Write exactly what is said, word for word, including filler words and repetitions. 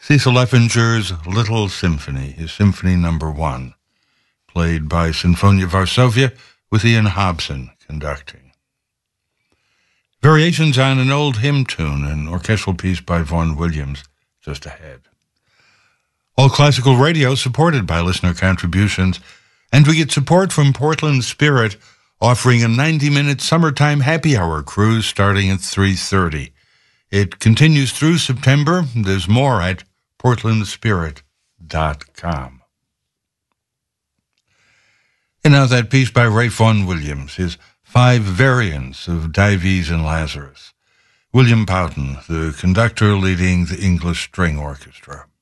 Cecil Effinger's Little Symphony, his Symphony Number One, played by Sinfonia Varsovia with Ian Hobson conducting. Variations on an old hymn tune, an orchestral piece by Vaughan Williams, just ahead. All Classical Radio supported by listener contributions, and we get support from Portland Spirit, offering a ninety-minute summertime happy hour cruise starting at three thirty. It continues through September. There's more at portland spirit dot com. And now that piece by Ralph Vaughan Williams, his Five Variants of Dives and Lazarus. William Boughton, the conductor leading the English String Orchestra.